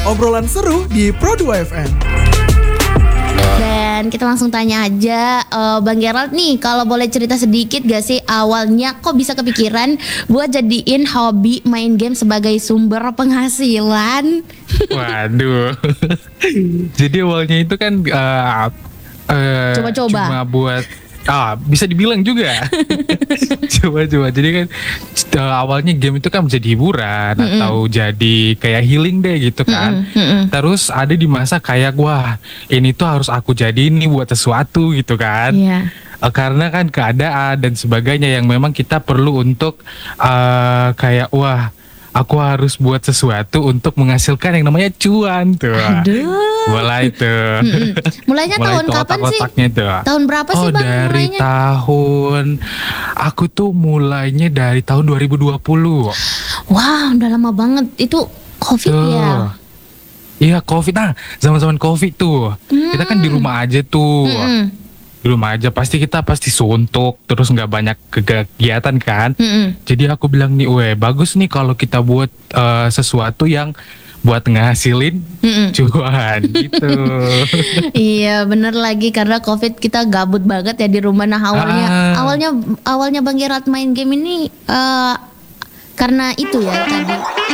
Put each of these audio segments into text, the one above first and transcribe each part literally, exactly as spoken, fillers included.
obrolan seru di Pro dua F M. Dan kita langsung tanya aja, uh, Bang Gerald nih, kalau boleh cerita sedikit gak sih awalnya kok bisa kepikiran buat jadiin hobi main game sebagai sumber penghasilan? Waduh. Jadi awalnya itu kan uh, uh, Coba-coba. cuma buat ah bisa dibilang juga. Coba-coba. Jadi kan uh, awalnya game itu kan menjadi hiburan mm-mm. atau jadi kayak healing deh gitu kan. Mm-mm, mm-mm. Terus ada di masa kayak wah ini tuh harus aku jadiin nih buat sesuatu gitu kan. Iya. Uh, karena kan keadaan dan sebagainya yang memang kita perlu untuk uh, kayak wah aku harus buat sesuatu untuk menghasilkan yang namanya cuan tuh. Aduh. Mulai tuh. Mm-mm. Mulainya Mulai tahun tuh kapan sih? tuh. Tahun berapa sih oh, Bang dari mulainya? tahun aku tuh mulainya dari tahun dua ribu dua puluh. Wah, udah lama banget. Itu Covid Tuh. ya? Iya, Covid. Nah, zaman-zaman Covid tuh. Mm. Kita kan di rumah aja tuh. Mm-mm. Di rumah aja pasti kita pasti suntuk, terus nggak banyak kegiatan kan. Mm-mm. Jadi aku bilang nih, weh bagus nih kalau kita buat uh, sesuatu yang buat ngasilin Mm-mm. cuan gitu. Iya bener lagi, karena Covid kita gabut banget ya di rumah. Nah awalnya Ah. awalnya awalnya Bang Gerald main game ini uh, karena itu ya tadi.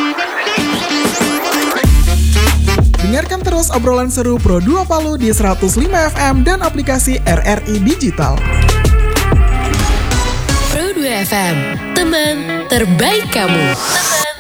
Dengarkan terus obrolan seru Pro dua Palu di seratus lima F M dan aplikasi R R I Digital. Pro dua F M, teman terbaik kamu. Teman